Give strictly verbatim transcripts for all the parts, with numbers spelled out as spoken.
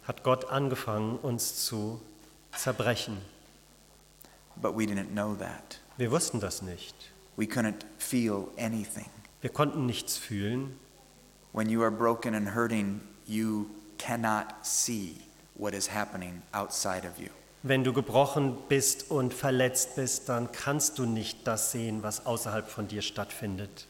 hat Gott angefangen, uns zu zerbrechen. But we didn't know that. Wir wussten das nicht. We couldn't feel anything. Wir konnten nichts fühlen. When you are broken and hurting, you cannot see what is happening outside of you. Wenn du gebrochen bist und verletzt bist, dann kannst du nicht das sehen, was außerhalb von dir stattfindet.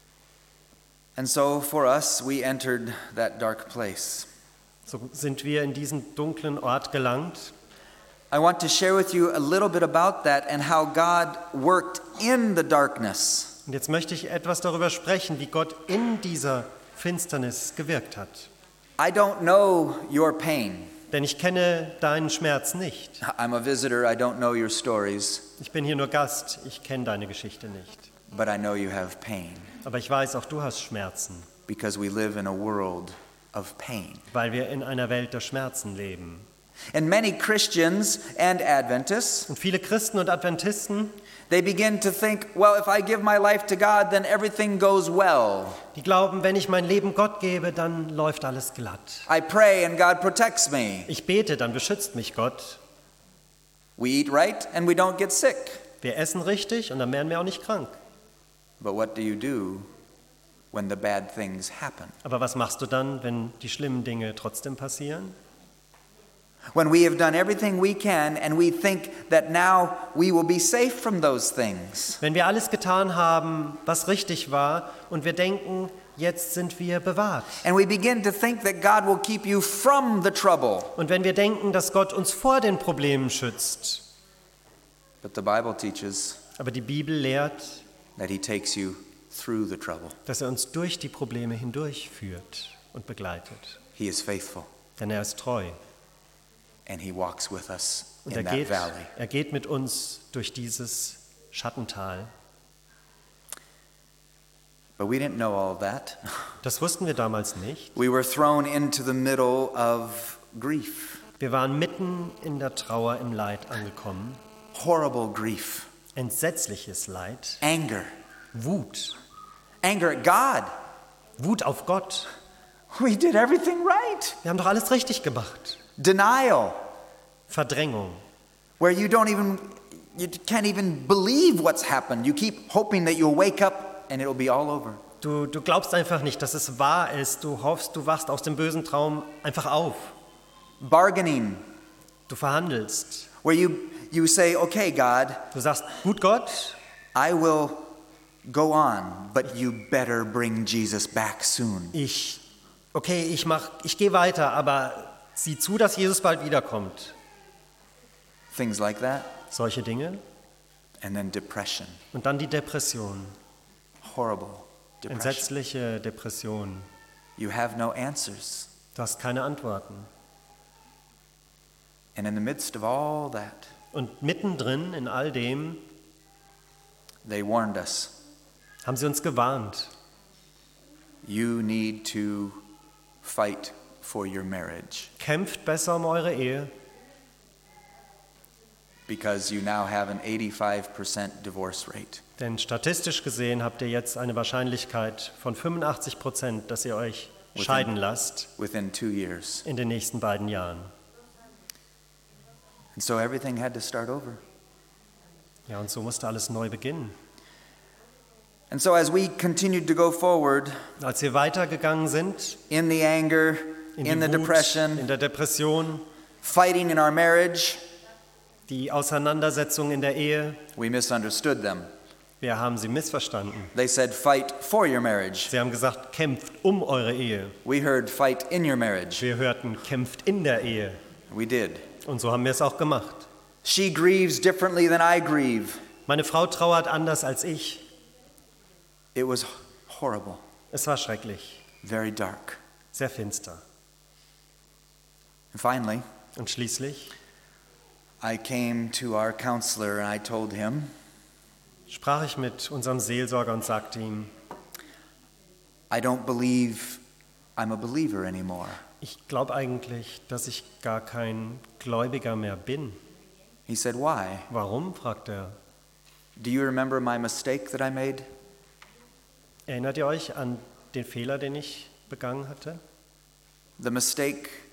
And so for us, we entered that dark place. So sind wir in diesen dunklen Ort gelangt. I want to share with you a little bit about that and how God worked in the darkness. Und jetzt möchte ich etwas darüber sprechen, wie Gott in dieser Finsternis gewirkt hat. I don't know your pain. Denn ich kenne deinen Schmerz nicht. I'm a visitor, I don't know your stories, Ich bin hier nur Gast, ich kenne deine Geschichte nicht. but I know you have pain Aber ich weiß, auch du hast Schmerzen, because we live in a world of pain. weil wir in einer Welt der Schmerzen leben. And many Christians and Adventists, Und viele Christen und Adventisten, they begin to think, well, if I give my life to God, then everything goes well. die glauben, wenn ich mein Leben Gott gebe, dann läuft alles glatt. I pray and God protects me. Ich bete, dann beschützt mich Gott. We eat right and we don't get sick. Wir essen richtig und dann werden wir auch nicht krank. But what do you do when the bad things happen? Aber was machst du dann, wenn die schlimmen Dinge trotzdem passieren? When we have done everything we can and we think that now we will be safe from those things. Wenn wir alles getan haben, was richtig war, und wir denken, jetzt sind wir bewahrt. And we begin to think that God will keep you from the trouble. Und wenn wir denken, dass Gott uns vor den Problemen schützt. But the Bible teaches Aber die Bibel lehrt, that He takes you through the trouble. dass er uns durch die Probleme hindurch führt und begleitet. He is faithful Denn er ist treu. and He walks with us Und in er that geht, valley. er geht mit uns durch dieses Schattental. But we didn't know all that. Das wussten wir damals nicht. We were thrown into the middle of grief, Wir waren mitten in der Trauer, im Leid angekommen. horrible grief, Entsetzliches Leid. anger, Wut. anger at God. Wut auf Gott. We did everything right. Wir haben doch alles richtig gemacht. Denial, Verdrängung. where you don't even, you can't even believe what's happened. You keep hoping that you'll wake up and it'll be all over. Du, du glaubst einfach nicht, dass es wahr ist. Du hoffst, du wachst aus dem bösen Traum einfach auf. Bargaining, Du verhandelst. where you, you say, okay, God, Du sagst, gut Gott, I will go on, but you better bring Jesus back soon. ich, okay, ich mach, ich gehe weiter, aber sieh zu, dass Jesus bald wiederkommt. Things like that. Solche Dinge. And then depression, Und dann die Depression. horrible depression. Entsetzliche Depression. You have no answers. Du hast keine Antworten. And in the midst of all that, Und mittendrin in all dem they warned us, haben sie uns gewarnt. you need to fight for your marriage Kämpft besser um eure Ehe, because you now have an eighty-five percent divorce rate. denn statistisch gesehen habt ihr jetzt eine Wahrscheinlichkeit von fünfundachtzig Prozent, dass ihr euch scheiden lasst Within two years. in den nächsten beiden Jahren. And so everything had to start over. Ja, und so musste alles neu beginnen. And so as we continued to go forward Als wir weitergegangen sind, in the anger, in, in die the Wut, depression, in der Depression, fighting in our marriage, die Auseinandersetzung in der Ehe, we misunderstood them. wir haben sie missverstanden. They said, fight for your marriage. Sie haben gesagt, kämpft um eure Ehe. We heard, fight in your marriage. Wir hörten, kämpft in der Ehe. We did. Und so haben wir es auch gemacht. She grieves differently than I grieve. Meine Frau trauert anders als ich. It was horrible, Es war schrecklich, very dark. sehr finster. And finally, Und schließlich I came to our counselor and I told him, sprach ich mit unserem Seelsorger und sagte ihm, I don't believe I'm a believer anymore. ich glaube eigentlich, dass ich gar kein Gläubiger mehr bin. He said, why? Warum? fragt er. Do you remember my mistake that I made? Erinnert ihr euch an den Fehler, den ich begangen hatte? The mistake